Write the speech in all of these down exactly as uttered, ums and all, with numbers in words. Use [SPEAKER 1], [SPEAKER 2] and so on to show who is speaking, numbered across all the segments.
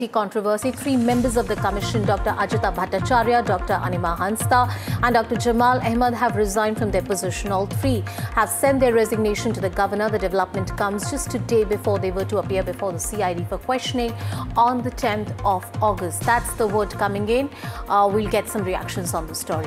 [SPEAKER 1] Controversy. Three members of the commission, Doctor Ajita Bhattacharya, Doctor Anima Hansta and Doctor Jamal Ahmed, have resigned from their position. All three have sent their resignation to the governor. The development comes just a day before they were to appear before the C I D for questioning on the tenth of August. That's the word coming in. Uh, we'll get some reactions on the story.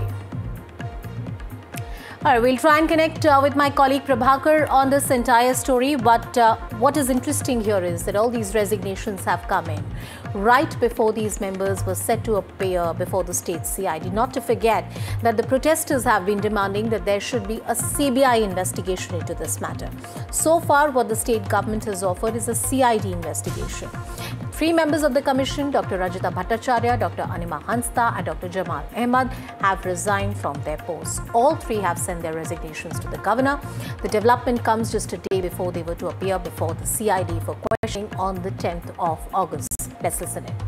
[SPEAKER 1] All right, we'll try and connect uh, with my colleague Prabhakar on this entire story. But uh, what is interesting here is that all these resignations have come in right before these members were set to appear before the state C I D. Not to forget that the protesters have been demanding that there should be a C B I investigation into this matter. So far, what the state government has offered is a C I D investigation. Three members of the commission, Doctor Ajita Bhattacharya, Doctor Anima Hansta and Doctor Jamal Ahmed, have resigned from their posts. All three have sent their resignations to the governor. The development comes just a day before they were to appear before the C I D for questioning on the tenth of August. Let's listen in.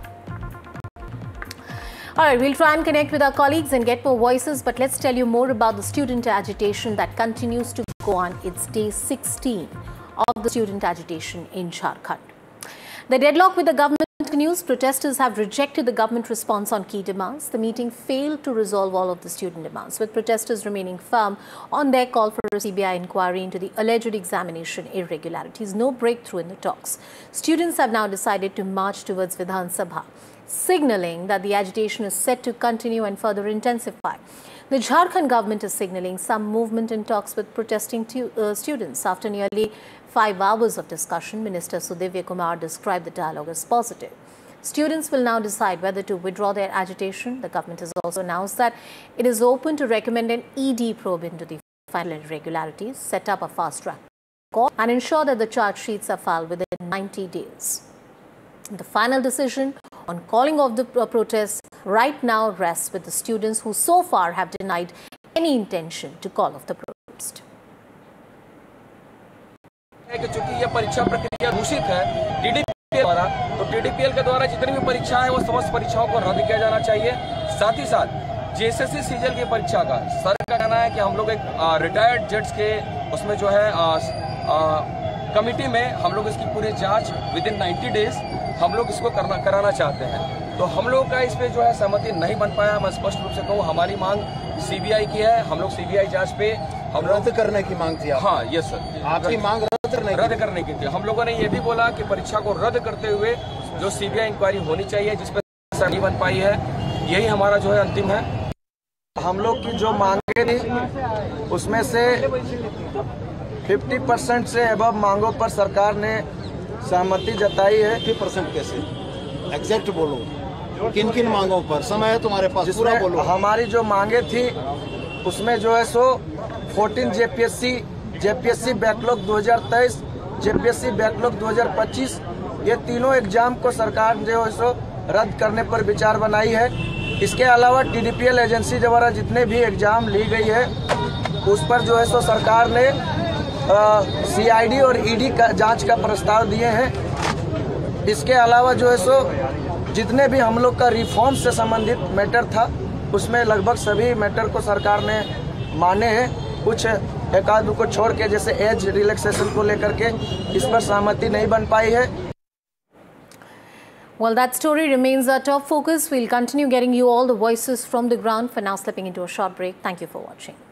[SPEAKER 1] All right, we'll try and connect with our colleagues and get more voices, but let's tell you more about the student agitation that continues to go on. It's day sixteen of the student agitation in Jharkhand. The deadlock with the government continues. Protesters have rejected the government response on key demands. The meeting failed to resolve all of the student demands, with protesters remaining firm on their call for a C B I inquiry into the alleged examination irregularities. No breakthrough in the talks. Students have now decided to march towards Vidhan Sabha, signalling that the agitation is set to continue and further intensify. The Jharkhand government is signalling some movement in talks with protesting uh, students. After nearly five hours of discussion, Minister Sudivya Kumar described the dialogue as positive. Students will now decide whether to withdraw their agitation. The government has also announced that it is open to recommend an E D probe into the final irregularities, set up a fast-track court and ensure that the charge sheets are filed within ninety days. The final decision on calling off the protests right now rests with the students, who so far have denied any intention to call off the protest.
[SPEAKER 2] चूंकि ये परीक्षा प्रक्रिया दूषित है TDPL द्वारा, तो TDPL के द्वारा जितनी भी परीक्षाएं हैं वो समस्त परीक्षाओं को रद्द किया जाना चाहिए। साथ ही साथ जेएसएससी सीजीएल की परीक्षा का सर का कहना है कि हम लोग एक रिटायर्ड जज के उसमें जो है आ, आ, कमिटी में हम लोग इसकी पूरी जांच विद इन नाइन्टी डेज हम लोग इसको करना कराना चाहते हैं। तो हम लोग का इस पे जो है सहमति नहीं बन पाया। मैं स्पष्ट रूप से कहूँ, हमारी मांग सीबीआई की है। हम लोग सीबीआई जांच पे हम रद्द करने की मांग थी। हाँ, यस सर, आपकी मांग रद्द करने रद्द करने की थी। हम लोगों ने ये भी बोला कि परीक्षा को रद्द करते हुए जो सीबीआई इंक्वायरी होनी चाहिए, जिस पर नहीं बन पाई है, यही हमारा जो है अंतिम है। हम लोग की जो मांगे थी उसमें से फिफ्टी परसेंट से अबव मांगों पर सरकार ने सहमति जताई है। फिफ्टी परसेंट कैसे, एग्जैक्ट बोलो, किन किन मांगों पर? समय है तुम्हारे पास, पूरा बोलो। हमारी जो मांगे थी उसमें जो है so fourteen JPSC JPSC backlog दो हज़ार तेईस, जेपीएससी बैकलॉग दो हज़ार पच्चीस, ये तीनों एग्जाम को सरकार जो है सो रद्द करने पर विचार बनाई है। इसके अलावा टीडीपीएल एजेंसी द्वारा जितने भी एग्जाम ली गई है उस पर जो है सो सरकार ने सीआईडी और ईडी का जांच का प्रस्ताव दिए हैं। इसके अलावा जो है सो जितने भी हम लोग का रिफॉर्म से संबंधित मैटर था उसमें लगभग सभी मैटर को सरकार ने माने हैं। कुछ एक आध को छोड़ के, जैसे एज रिलैक्सेशन को लेकर के इस पर सहमति नहीं बन पाई है।
[SPEAKER 1] Well, that story remains our top focus. We'll continue getting you all the voices from the ground. For now, slipping into a short break. Thank you for watching.